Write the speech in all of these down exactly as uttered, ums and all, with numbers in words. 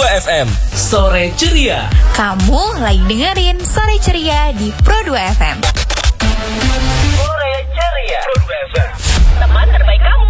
dua F M, Sore Ceria. Kamu lagi dengerin Sore Ceria di Pro dua F M. Sore Ceria, Pro dua F M, teman terbaik kamu.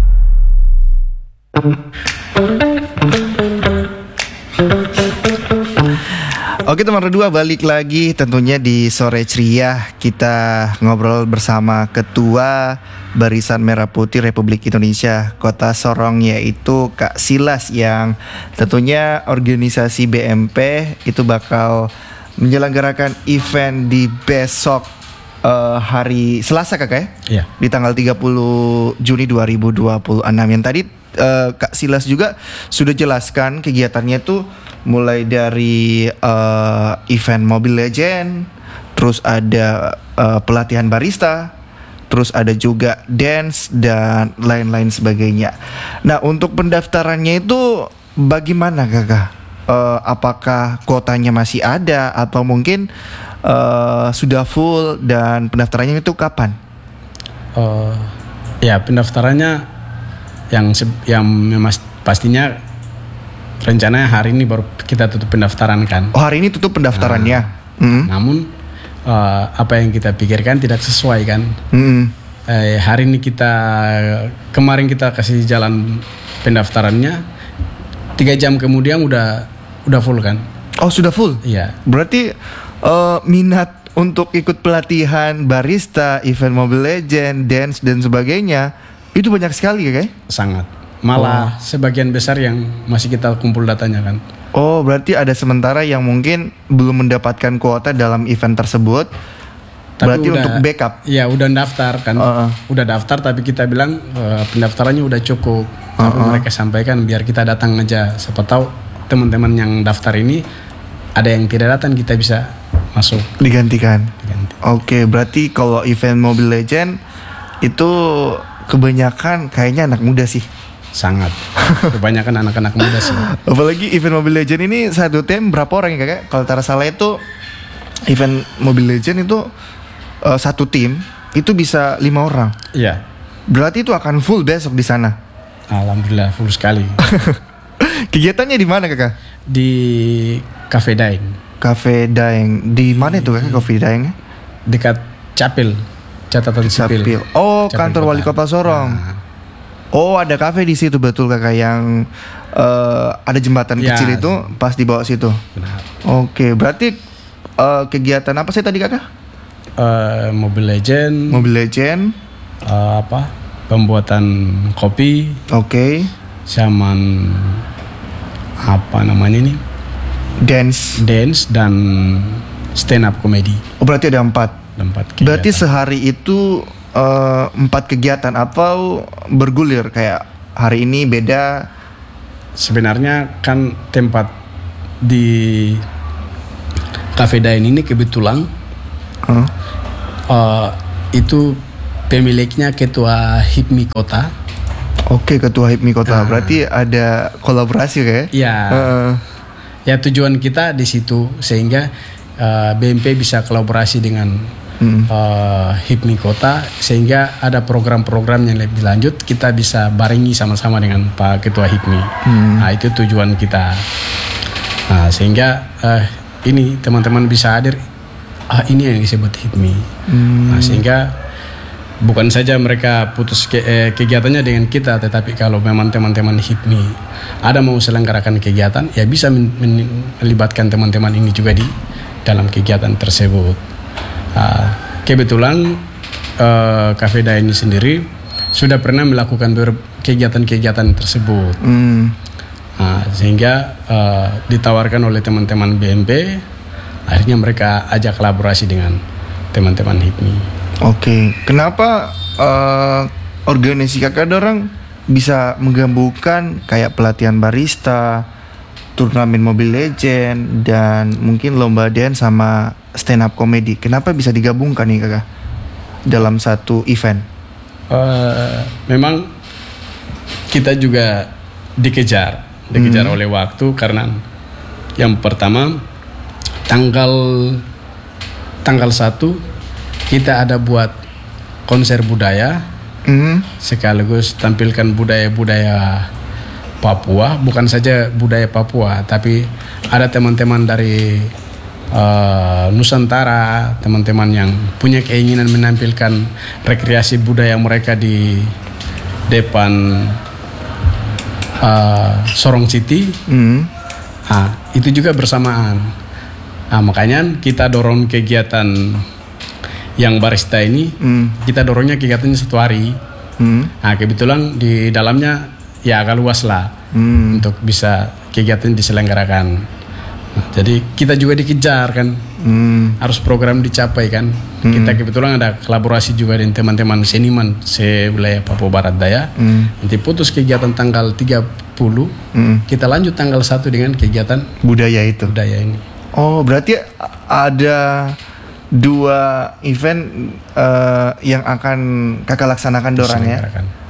Oke teman kedua, balik lagi tentunya di Sore Ceria. Kita ngobrol bersama Ketua Barisan Merah Putih Republik Indonesia Kota Sorong, yaitu Kak Silas, yang tentunya organisasi B M P itu bakal menyelenggarakan event di besok uh, hari Selasa kakak ya? Iya. Di tanggal tiga puluh Juni dua ribu dua puluh enam. Yang tadi uh, Kak Silas juga sudah jelaskan kegiatannya tuh mulai dari uh, event Mobile Legend, terus ada uh, pelatihan barista, terus ada juga dance dan lain-lain sebagainya. Nah, untuk pendaftarannya itu bagaimana kakak? Uh, apakah kuotanya masih ada atau mungkin uh, sudah full, dan pendaftarannya itu kapan? Uh, ya pendaftarannya yang se- yang mas- pastinya rencananya hari ini baru kita tutup pendaftaran kan. Oh, hari ini tutup pendaftarannya. Nah, mm. Namun uh, apa yang kita pikirkan tidak sesuai kan. Mm. Eh, hari ini kita kemarin kita kasih jalan pendaftarannya, tiga jam kemudian udah udah full kan. Oh, sudah full? Iya. Berarti uh, minat untuk ikut pelatihan barista, event Mobile Legend, dance dan sebagainya itu banyak sekali ya, kayak? Sangat. Malah oh. sebagian besar yang masih kita kumpul datanya kan. Oh, berarti ada sementara yang mungkin belum mendapatkan kuota dalam event tersebut. Tapi berarti udah, untuk backup. Iya, udah daftar kan. Uh-uh. Udah daftar, tapi kita bilang uh, pendaftarannya udah cukup. Tapi Uh-uh. mereka sampaikan biar kita datang aja. Siapa tahu teman-teman yang daftar ini ada yang tidak datang, kita bisa masuk. Digantikan. Diganti. Oke, berarti kalau event Mobile Legend itu kebanyakan kayaknya anak muda sih. Sangat. Kebanyakan anak-anak muda sih. Apalagi event Mobile Legend ini satu tim berapa orang ya kakak? Kalau tak salah itu event Mobile Legend itu uh, satu tim itu bisa lima orang. Iya. Berarti itu akan full besok di sana. Alhamdulillah full sekali. Kegiatannya di mana kakak? Di Cafe Daeng. Cafe Daeng. Di mana itu kakak Cafe Daengnya? Dekat Capil, catatan sipil. Capil. Oh, Capil kantor Kota. Wali Kota Sorong. Nah. Oh, ada kafe di situ betul kakak, yang uh, ada jembatan Ya. kecil itu pas di bawah situ. Benar. Oke, berarti uh, kegiatan apa sih tadi kakak? Uh, Mobile Legend. Mobile Legend. Uh, apa? Pembuatan kopi. Oke. Sama apa namanya ini? Dance. Dance dan stand up comedy. Oh, berarti ada empat. Empat kegiatan. Berarti sehari itu uh, empat kegiatan atau bergulir, kayak hari ini beda? Sebenarnya kan tempat di Cafe Daeng ini kebetulan Huh? uh, itu pemiliknya ketua HIPMI Kota. Oke, ketua HIPMI Kota. Ah. Berarti ada kolaborasi kayak? Ya. Uh, Ya tujuan kita di situ sehingga uh, B M P bisa kolaborasi dengan hmm. uh, HIPMI Kota, sehingga ada program-program yang lebih lanjut kita bisa barengi sama-sama dengan Pak Ketua HIPMI. Hmm. Nah, itu tujuan kita. Nah, sehingga uh, ini teman-teman bisa hadir. Ah, ini yang disebut HIPMI. Hmm. Nah, sehingga bukan saja mereka putus ke, eh, kegiatannya dengan kita, tetapi kalau memang teman-teman HIPMI ada mau selenggarakan kegiatan, ya bisa men- men- melibatkan teman-teman ini juga di dalam kegiatan tersebut. Uh, kebetulan uh, Cafe Daeng ini sendiri sudah pernah melakukan ber- kegiatan-kegiatan tersebut. Hmm. Uh, sehingga uh, ditawarkan oleh teman-teman B M P, akhirnya mereka ajak kolaborasi dengan teman-teman HIPMI. Oke, kenapa uh, organisasi kakak dorang bisa menggabungkan kayak pelatihan barista, turnamen Mobile Legend, dan mungkin lomba dance sama stand up comedy? Kenapa bisa digabungkan nih kakak dalam satu event? Uh, memang kita juga dikejar, dikejar Hmm. oleh waktu, karena yang pertama tanggal tanggal satu kita ada buat konser budaya, Hmm. sekaligus tampilkan budaya-budaya Papua, bukan saja budaya Papua, tapi ada teman-teman dari uh, Nusantara, teman-teman yang punya keinginan menampilkan rekreasi budaya mereka di depan uh, Sorong City. Hmm. Nah, itu juga bersamaan. Nah, makanya kita dorong kegiatan yang barista ini, hmm. kita dorongnya kegiatannya satu hari. Hmm. Nah, kebetulan di dalamnya ya agak luas lah hmm. untuk bisa kegiatan diselenggarakan. Nah, jadi kita juga dikejar kan, hmm. harus program dicapai kan. Hmm. Kita kebetulan ada kolaborasi juga dengan teman-teman seniman se-wilayah Papua Barat Daya. Hmm. Nanti putus kegiatan tanggal tiga puluh, hmm. kita lanjut tanggal satu dengan kegiatan budaya itu. Budaya ini. Oh, berarti ada dua event uh, yang akan kakak laksanakan dorangnya.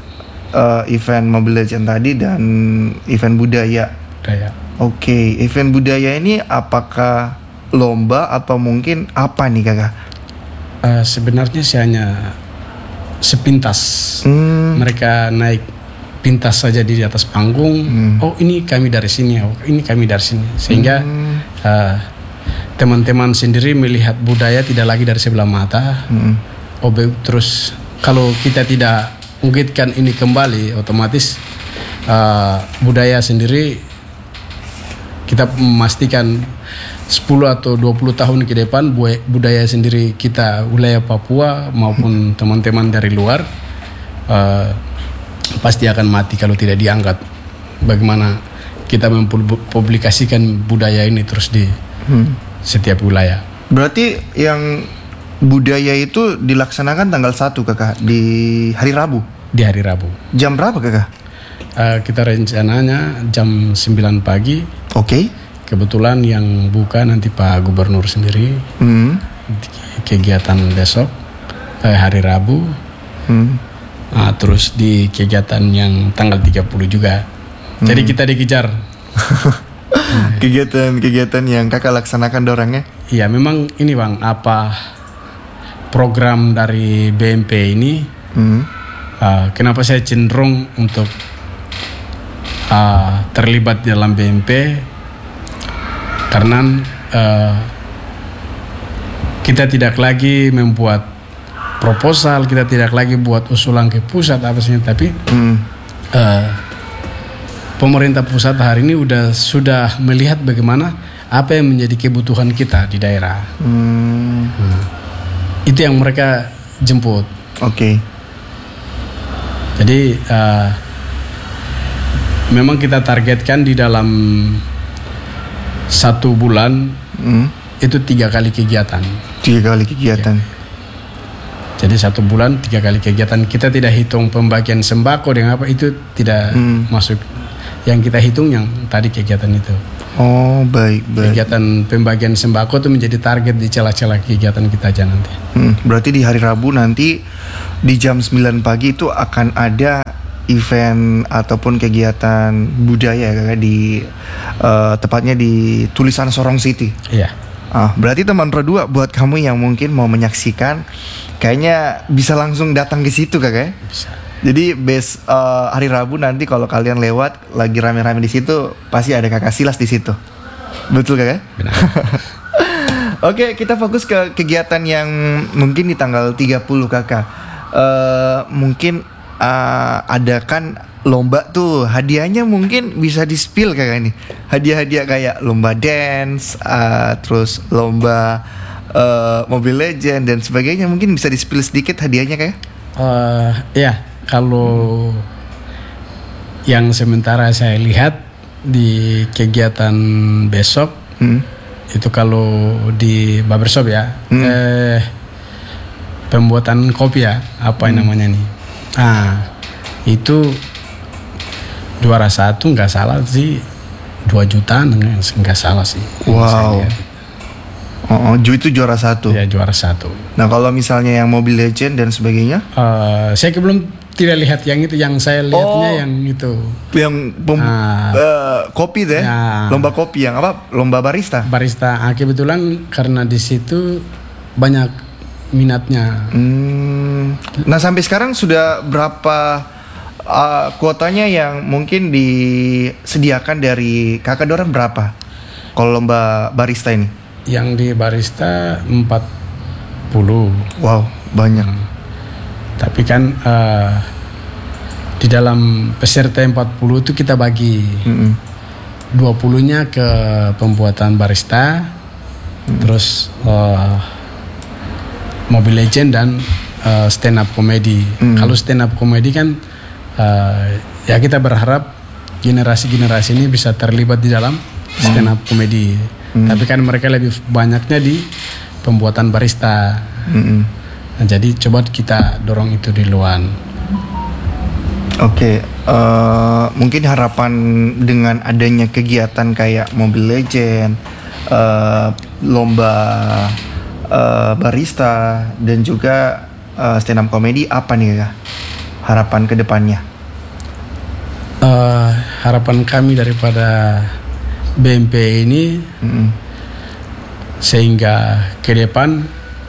Uh, event Mobile Legends tadi dan event budaya. Budaya. Oke, okay. Event budaya ini apakah lomba atau mungkin apa nih kakak? Uh, sebenarnya sih hanya sepintas. Hmm. Mereka naik pintas saja di atas panggung. Hmm. Oh ini kami dari sini, oh ini kami dari sini. Sehingga hmm. uh, teman-teman sendiri melihat budaya tidak lagi dari sebelah mata. Hmm. Oh terus kalau kita tidak mengungkitkan ini kembali, otomatis uh, budaya sendiri kita memastikan sepuluh atau dua puluh tahun ke depan budaya sendiri kita wilayah Papua maupun teman-teman dari luar uh, pasti akan mati kalau tidak diangkat. Bagaimana kita mempublikasikan budaya ini terus di hmm. setiap wilayah. Berarti yang budaya itu dilaksanakan tanggal satu kakak di hari Rabu. Di hari Rabu. Jam berapa kakak? Uh, kita rencananya jam sembilan pagi. Oke. Okay. Kebetulan yang buka nanti Pak Gubernur sendiri. Hmm. Kegiatan besok uh, hari Rabu. Hmm. Uh, terus di kegiatan yang tanggal tiga puluh juga. Hmm. Jadi kita dikejar. Kegiatan-kegiatan yang kakak laksanakan dorangnya? Iya, memang ini Bang, apa program dari B M P ini, hmm. uh, kenapa saya cenderung untuk uh, terlibat dalam B M P, karena uh, kita tidak lagi membuat proposal, kita tidak lagi buat usulan ke pusat apa sih, tapi hmm. uh, pemerintah pusat hari ini udah sudah melihat bagaimana apa yang menjadi kebutuhan kita di daerah. Hmm. Hmm. Itu yang mereka jemput. Oke. Okay. Jadi uh, memang kita targetkan di dalam satu bulan hmm. itu tiga kali kegiatan. Tiga kali kegiatan. Ya. Jadi satu bulan tiga kali kegiatan. Kita tidak hitung pembagian sembako dengan apa, itu tidak hmm. masuk. Yang kita hitung yang tadi kegiatan itu. Oh baik, baik. Kegiatan pembagian sembako itu menjadi target di celah-celah kegiatan kita aja nanti. Hmm, berarti di hari Rabu nanti di jam sembilan pagi itu akan ada event ataupun kegiatan budaya kakak di uh, tepatnya di tulisan Sorong City. Iya. Ah, berarti teman Pro dua buat kamu yang mungkin mau menyaksikan, kayaknya bisa langsung datang ke situ kakak. Bisa. Jadi bes uh, hari Rabu nanti kalau kalian lewat lagi rame-rame di situ pasti ada kakak Silas di situ. Betul kakak? Benar. Oke, kita fokus ke kegiatan yang mungkin di tanggal tiga puluh kakak. Uh, mungkin uh, adakan lomba tuh, hadiahnya mungkin bisa di-spill kakak ini. Hadiah-hadiah kayak lomba dance, uh, terus lomba uh, Mobile Legends dan sebagainya, mungkin bisa di-spill sedikit hadiahnya kakak? Uh, ya. Kalau yang sementara saya lihat di kegiatan besok hmm. itu kalau di barbershop ya hmm. eh, pembuatan kopi ya apa hmm. namanya nih, ah itu juara satu nggak salah sih dua jutaan nggak salah sih. Wow. Oh, itu juara satu. Ya juara satu. Nah kalau misalnya yang Mobile Legends dan sebagainya, uh, saya belum tidak lihat yang itu, yang saya lihatnya oh, yang itu. Yang pem, ah, uh, kopi deh, ya. Lomba kopi yang apa? Lomba barista. Barista. Ah, kebetulan karena di situ banyak minatnya. Hmm. Nah sampai sekarang sudah berapa uh, kuotanya yang mungkin disediakan dari kakak dorang berapa? Kalau lomba barista ini? Yang di barista empat puluh. Wow, banyak. Hmm. Tapi kan uh, di dalam peserta empat puluh itu kita bagi. Mm-hmm. dua puluh-nya ke pembuatan barista, mm-hmm. terus uh, Mobile Legend dan uh, stand up comedy. Mm-hmm. Kalau stand up comedy kan uh, ya kita berharap generasi-generasi ini bisa terlibat di dalam stand up comedy. Mm-hmm. Tapi kan mereka lebih banyaknya di pembuatan barista. Mm-hmm. Nah, jadi coba kita dorong itu di luar. Oke, okay, uh, mungkin harapan dengan adanya kegiatan kayak Mobile Legend, uh, lomba uh, barista dan juga uh, stand up comedy apa nih ya harapan kedepannya? Uh, harapan kami daripada B M P ini mm-hmm. sehingga ke depan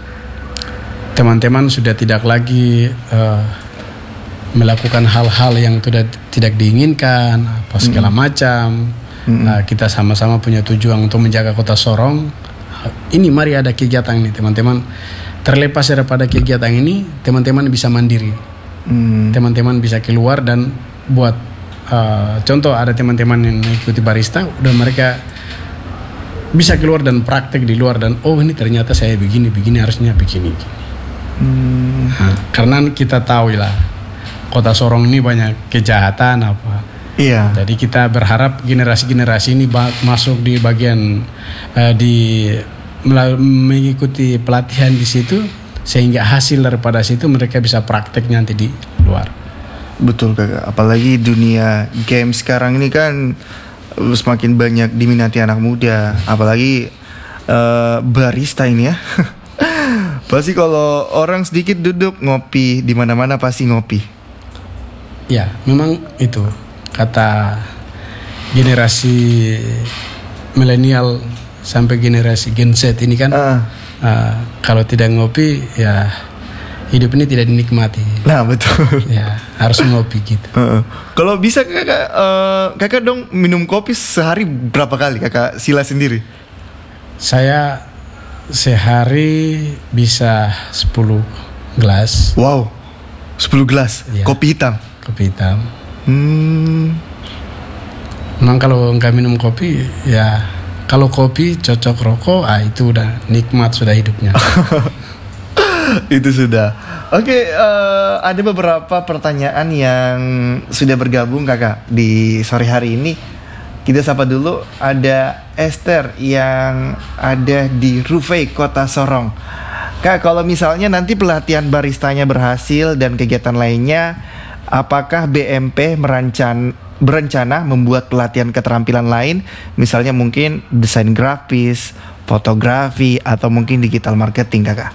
teman-teman sudah tidak lagi uh, melakukan hal-hal yang tidak tidak diinginkan apa segala mm-hmm. macam. Mm-hmm. Nah, kita sama-sama punya tujuan untuk menjaga Kota Sorong. Ini mari ada kegiatan ini teman-teman. Terlepas daripada kegiatan ini, teman-teman bisa mandiri. Mm. Teman-teman bisa keluar dan buat uh, contoh ada teman-teman yang mengikuti barista, udah mereka bisa keluar dan praktek di luar dan oh ini ternyata saya begini begini harusnya begini. Mm. Nah, karena kita tahu lah. Kota Sorong ini banyak kejahatan apa. Iya. Jadi kita berharap generasi-generasi ini ba- masuk di bagian uh, di mel- mengikuti pelatihan di situ sehingga hasil daripada situ mereka bisa praktek nanti di luar. Betul kakak. Apalagi dunia game sekarang ini kan semakin banyak diminati anak muda. Apalagi uh, barista ini ya. Pasti kalau orang sedikit duduk ngopi di mana-mana pasti ngopi. Ya, memang itu kata generasi milenial sampai generasi Gen Z ini kan uh. Uh, kalau tidak ngopi ya hidup ini tidak dinikmati. Nah betul. Ya harus ngopi gitu. Uh, kalau bisa kakak, uh, kakak dong minum kopi sehari berapa kali kakak Sila sendiri? Saya sehari bisa sepuluh gelas. Wow, sepuluh gelas ya. Kopi hitam. Kopi hitam. Hmm. Memang kalau nggak minum kopi ya kalau kopi cocok rokok, ah itu udah nikmat sudah hidupnya. Itu sudah. Oke, okay, uh, ada beberapa pertanyaan yang sudah bergabung kakak di sore hari ini. Kita sapa dulu. Ada Esther yang ada di Rufai Kota Sorong. Kak, kalau misalnya nanti pelatihan baristanya berhasil dan kegiatan lainnya, apakah B M P merancan, berencana membuat pelatihan keterampilan lain, misalnya mungkin desain grafis, fotografi, atau mungkin digital marketing, kakak?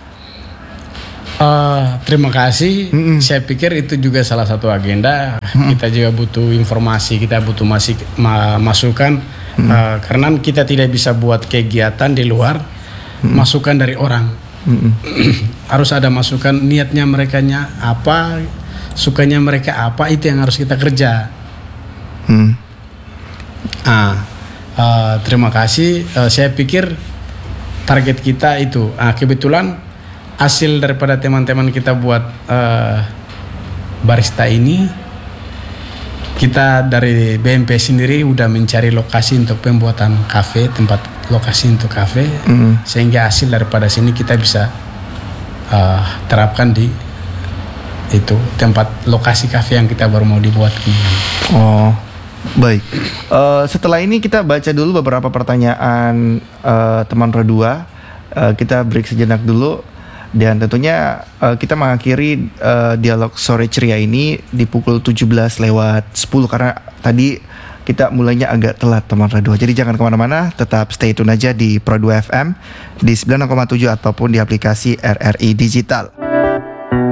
Uh, terima kasih. Mm-mm. Saya pikir itu juga salah satu agenda. Mm-mm. Kita juga butuh informasi, kita butuh masih ma- masukan. Uh, karena kita tidak bisa buat kegiatan di luar. Mm-mm. Masukan dari orang. Harus ada masukan niatnya mereka nya apa, sukanya mereka apa, itu yang harus kita kerja. Hmm. Ah, uh, terima kasih. Uh, saya pikir target kita itu. Uh, kebetulan hasil daripada teman-teman kita buat uh, barista ini, kita dari B M P sendiri udah mencari lokasi untuk pembuatan kafe, tempat lokasi untuk kafe, mm. sehingga hasil daripada sini kita bisa uh, terapkan di itu tempat lokasi kafe yang kita baru mau dibuat kemudian. Oh, baik. Uh, setelah ini kita baca dulu beberapa pertanyaan uh, teman Pro dua. Uh, kita break sejenak dulu. Dan tentunya uh, kita mengakhiri uh, dialog sore ceria ini di pukul tujuh belas lewat sepuluh karena tadi kita mulainya agak telat teman Radio. Jadi jangan kemana-mana, tetap stay tune aja di Pro dua F M di sembilan enam koma tujuh ataupun di aplikasi R R I Digital.